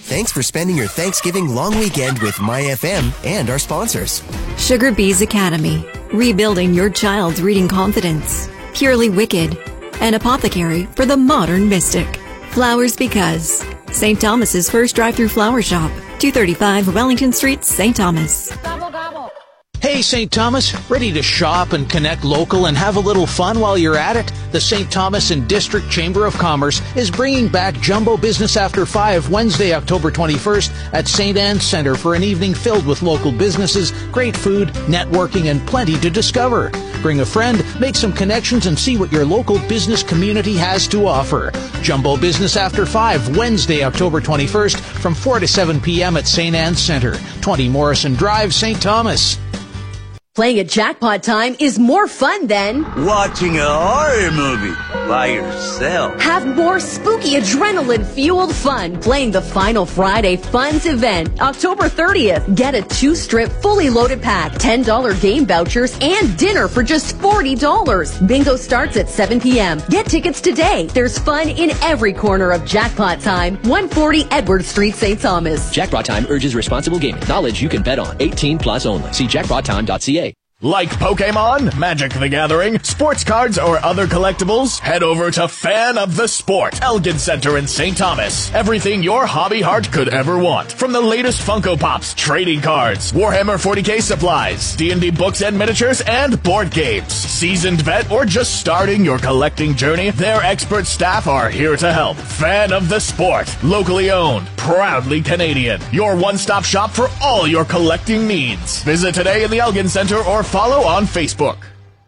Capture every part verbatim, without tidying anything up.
Thanks for spending your Thanksgiving long weekend with My F M and our sponsors. Sugar Bees Academy, rebuilding your child's reading confidence. Purely Wicked, an apothecary for the modern mystic. Flowers Because, Saint Thomas's first drive-through flower shop, two thirty-five Wellington Street, Saint Thomas. Gobble, gobble. Hey, Saint Thomas, ready to shop and connect local and have a little fun while you're at it? The Saint Thomas and District Chamber of Commerce is bringing back Jumbo Business After five Wednesday, October twenty-first at Saint Anne's Centre for an evening filled with local businesses, great food, networking, and plenty to discover. Bring a friend, make some connections, and see what your local business community has to offer. Jumbo Business After five Wednesday, October twenty-first from four to seven p.m. at Saint Anne's Centre, twenty Morrison Drive, Saint Thomas. Playing at Jackpot Time is more fun than watching a horror movie by yourself. Have more spooky adrenaline-fueled fun playing the Final Friday Funds event, October thirtieth. Get a two-strip, fully loaded pack, ten dollars game vouchers, and dinner for just forty dollars. Bingo starts at seven p.m. Get tickets today. There's fun in every corner of Jackpot Time, one forty Edward Street, Saint Thomas. Jackpot Time urges responsible gaming. Knowledge you can bet on. eighteen plus only. See jackpot time dot c a. Like Pokemon, Magic the Gathering, sports cards, or other collectibles? Head over to Fan of the Sport, Elgin Center in Saint Thomas. Everything your hobby heart could ever want. From the latest Funko Pops, trading cards, Warhammer forty K supplies, D and D books and miniatures, and board games. Seasoned vet or just starting your collecting journey, their expert staff are here to help. Fan of the Sport, locally owned, proudly Canadian. Your one-stop shop for all your collecting needs. Visit today in the Elgin Center or follow on Facebook.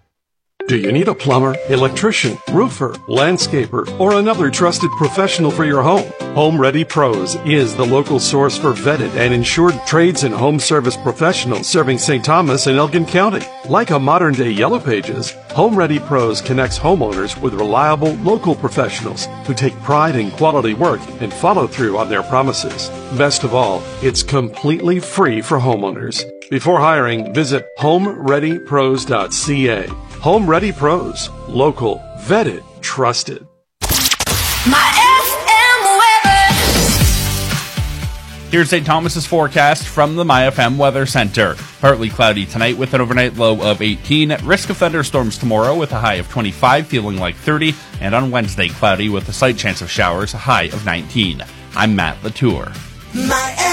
Do you need a plumber, electrician, roofer, landscaper, or another trusted professional for your home? Home Ready Pros is the local source for vetted and insured trades and home service professionals serving Saint Thomas and Elgin County. Like a modern-day Yellow Pages, Home Ready Pros connects homeowners with reliable local professionals who take pride in quality work and follow through on their promises. Best of all, it's completely free for homeowners. Before hiring, visit home ready pros dot c a. Home Ready Pros. Local, vetted, trusted. My F M weather. Here's Saint Thomas's forecast from the My F M Weather Center. Partly cloudy tonight with an overnight low of eighteen. Risk of thunderstorms tomorrow with a high of twenty-five, feeling like thirty. And on Wednesday, cloudy with a slight chance of showers, a high of nineteen. I'm Matt Latour. My